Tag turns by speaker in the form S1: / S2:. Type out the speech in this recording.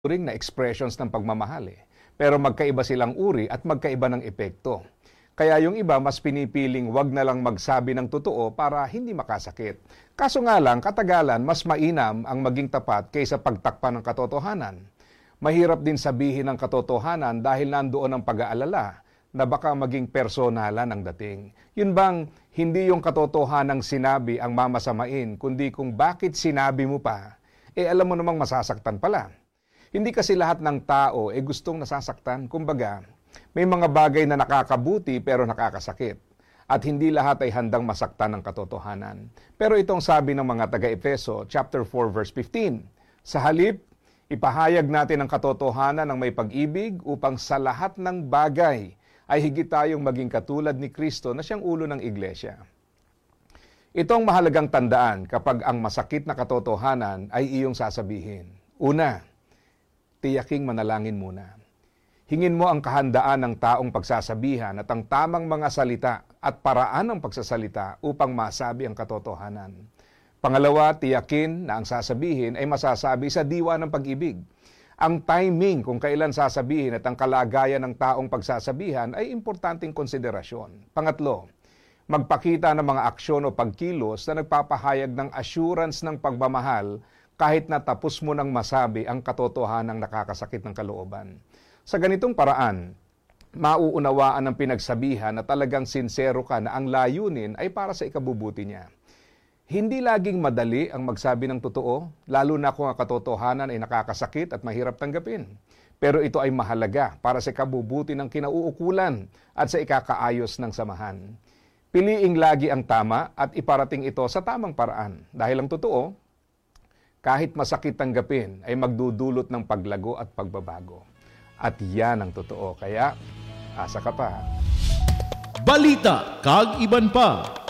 S1: ring na expressions ng pagmamahal eh. Pero magkaiba silang uri at magkaiba ng epekto. Kaya yung iba mas pinipiling wag na lang magsabi ng totoo para hindi makasakit. Kaso nga lang, katagalan, mas mainam ang maging tapat kaysa pagtakpan ng katotohanan. Mahirap din sabihin ng katotohanan dahil nandoon ang pag-aalala na baka maging personalan ang dating. Yun bang hindi yung katotohanang sinabi ang mamasamain, kundi kung bakit sinabi mo pa, alam mo namang masasaktan pala. Hindi kasi lahat ng tao gustong nasasaktan. Kumbaga, may mga bagay na nakakabuti pero nakakasakit. At hindi lahat ay handang masaktan ng katotohanan. Pero itong sabi ng mga taga-Efeso, chapter 4, verse 15, sa halip, ipahayag natin ang katotohanan ng may pag-ibig upang sa lahat ng bagay ay higit tayong maging katulad ni Kristo na siyang ulo ng iglesia. Ito ang mahalagang tandaan kapag ang masakit na katotohanan ay iyong sasabihin. Una, tiyaking manalangin muna. Hingin mo ang kahandaan ng taong pagsasabihan at ang tamang mga salita at paraan ng pagsasalita upang masabi ang katotohanan. Pangalawa, tiyakin na ang sasabihin ay masasabi sa diwa ng pag-ibig. Ang timing kung kailan sasabihin at ang kalagayan ng taong pagsasabihan ay importanteng konsiderasyon. Pangatlo, magpakita ng mga aksyon o pagkilos na nagpapahayag ng assurance ng pagmamahal kahit na tapos mo nang masabi ang katotohanang nakakasakit ng kalooban. Sa ganitong paraan, mauunawaan ng pinagsabihan na talagang sincero ka na ang layunin ay para sa ikabubuti niya. Hindi laging madali ang magsabi ng totoo, lalo na kung ang katotohanan ay nakakasakit at mahirap tanggapin. Pero ito ay mahalaga para sa ikabubuti ng kinauukulan at sa ikakaayos ng samahan. Piliing lagi ang tama at iparating ito sa tamang paraan. Dahil ang totoo, kahit masakit tanggapin, ay magdudulot ng paglago at pagbabago. At yan ang totoo. Kaya, asa ka pa.
S2: Balita kag iban pa.